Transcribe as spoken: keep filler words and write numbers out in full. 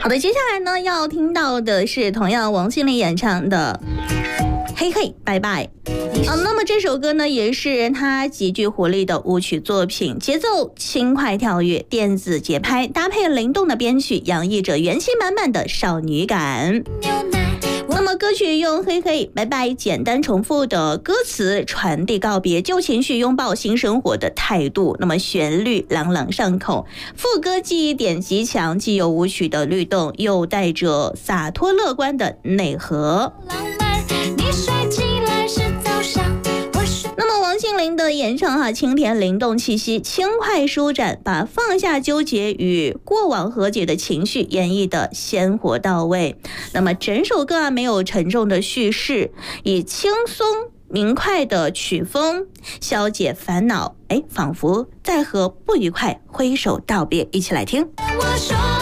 好的，接下来呢要听到的是同样王心凌演唱的嘿嘿拜拜。啊，那么这首歌呢，也是它极具活力的舞曲作品，节奏轻快跳跃，电子节拍搭配灵动的编曲，洋溢着元气满满的少女感。那么歌曲用嘿嘿拜拜简单重复的歌词传递告别旧情绪、拥抱新生活的态度。那么旋律朗朗上口，副歌记忆点极强，既有舞曲的律动，又带着洒脱乐观的内核。那么王心凌的演唱哈，清甜灵动气息，轻快舒展，把放下纠结与过往和解的情绪演绎的鲜活到位。那么整首歌啊，没有沉重的叙事，以轻松明快的曲风消解烦恼，哎，仿佛在和不愉快挥手道别。一起来听。